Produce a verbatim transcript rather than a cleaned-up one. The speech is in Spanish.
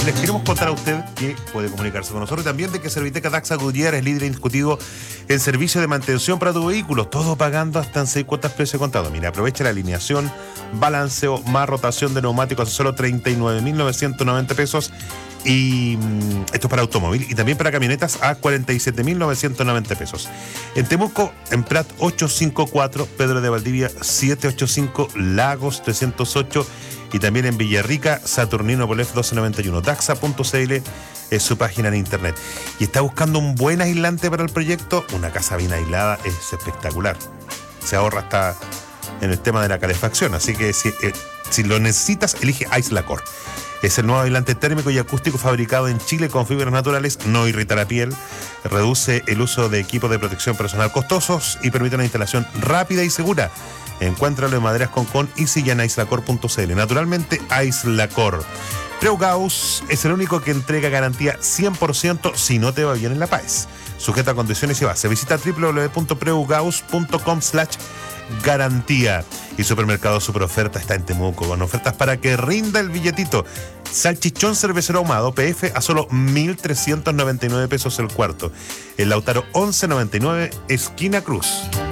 les queremos contar a usted que puede comunicarse con nosotros y también de que Serviteca Daxa Goodyear es líder indiscutivo en servicio de mantención para tu vehículo, todo pagando hasta en seis cuotas precio contado. Mira, aprovecha la alineación, balanceo más rotación de neumáticos a solo treinta y nueve mil novecientos noventa pesos. Y mmm, esto es para automóvil y también para camionetas a cuarenta y siete mil novecientos noventa pesos. En Temuco, en Prat ochocientos cincuenta y cuatro, Pedro de Valdivia setecientos ochenta y cinco, Lagos trescientos ocho y también en Villarrica, Saturnino Polef doscientos noventa y uno. Daxa punto c l es su página en internet. Y está buscando un buen aislante para el proyecto. Una casa bien aislada es espectacular. Se ahorra hasta en el tema de la calefacción. Así que si, eh, si lo necesitas, elige Aislacor. Es el nuevo aislante térmico y acústico fabricado en Chile con fibras naturales, no irrita la piel, reduce el uso de equipos de protección personal costosos y permite una instalación rápida y segura. Encuéntralo en Maderas Concón y silla en aislacor punto c l. Naturalmente, Aislacor. Preugaus es el único que entrega garantía cien por ciento si no te va bien en la P A E S. Sujeta a condiciones y base. Visita doble u doble u doble u punto preugaus punto com slash garantía. Y Supermercado Super Oferta está en Temuco con ofertas para que rinda el billetito. Salchichón cervecero ahumado P F a solo mil trescientos noventa y nueve pesos el cuarto. El Lautaro once noventa y nueve, esquina Cruz.